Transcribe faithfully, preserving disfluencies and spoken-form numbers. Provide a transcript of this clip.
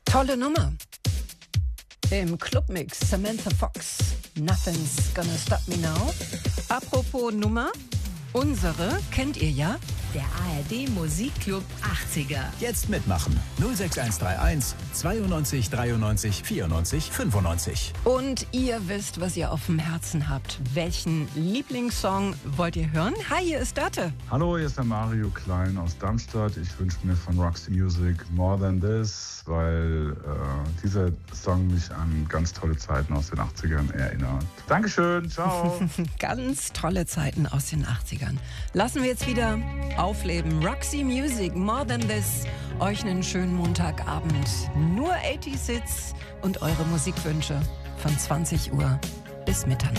Tolle Nummer. Im Clubmix Samantha Fox, Nothing's Gonna Stop Me Now. Apropos Nummer, unsere kennt ihr ja. Der A R D Musikclub achtziger. Jetzt mitmachen. null sechs eins drei eins zweiundneunzig dreiundneunzig vierundneunzig fünfundneunzig. Und ihr wisst, was ihr auf dem Herzen habt. Welchen Lieblingssong wollt ihr hören? Hi, hier ist Date. Hallo, hier ist der Mario Klein aus Darmstadt. Ich wünsche mir von Roxy Music More Than This, weil äh, dieser Song mich an ganz tolle Zeiten aus den achtzigern erinnert. Dankeschön, ciao. Ganz tolle Zeiten aus den achtzigern. Lassen wir jetzt wieder aufleben. Roxy Music, More Than This. Euch einen schönen Montagabend. Nur achtziger Hits und eure Musikwünsche von zwanzig Uhr bis Mitternacht.